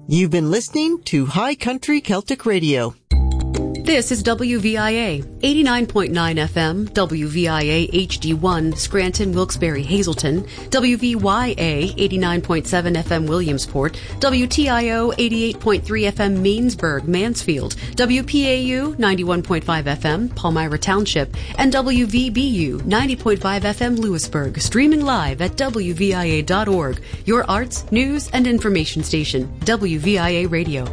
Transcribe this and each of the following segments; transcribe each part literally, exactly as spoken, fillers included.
You've been listening to High Country Celtic Radio. This is W V I A, eighty-nine point nine F M, W V I A H D one, Scranton, Wilkes-Barre, Hazleton, W V Y A, eighty-nine point seven F M, Williamsport, W T I O, eighty-eight point three F M, Mainsburg, Mansfield, W P A U, ninety-one point five F M, Palmyra Township, and W V B U, ninety point five F M, Lewisburg, streaming live at W V I A dot org, your arts, news, and information station, W V I A Radio.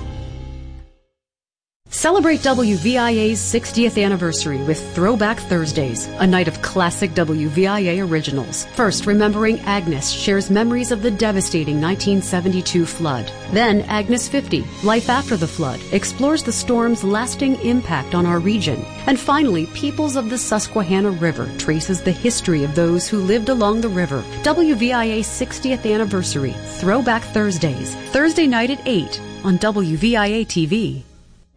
Celebrate W V I A's sixtieth anniversary with Throwback Thursdays, a night of classic W V I A originals. First, Remembering Agnes shares memories of the devastating nineteen seventy-two flood. Then, Agnes fifty, Life After the Flood, explores the storm's lasting impact on our region. And finally, Peoples of the Susquehanna River traces the history of those who lived along the river. W V I A's sixtieth anniversary, Throwback Thursdays, Thursday night at eight on W V I A T V.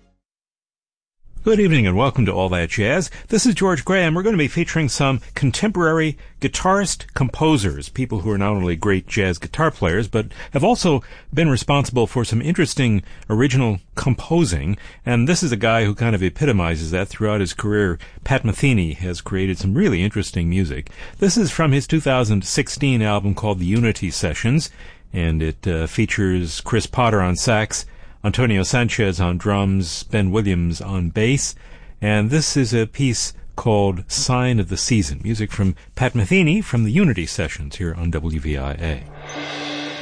Good evening and welcome to All That Jazz. This is George Graham. We're going to be featuring some contemporary guitarist composers, people who are not only great jazz guitar players, but have also been responsible for some interesting original composing. And this is a guy who kind of epitomizes that throughout his career. Pat Metheny has created some really interesting music. This is from his two thousand sixteen album called The Unity Sessions, and it uh, features Chris Potter on sax, Antonio Sanchez on drums, Ben Williams on bass, and this is a piece called Sign of the Season, music from Pat Metheny from the Unity Sessions here on W V I A.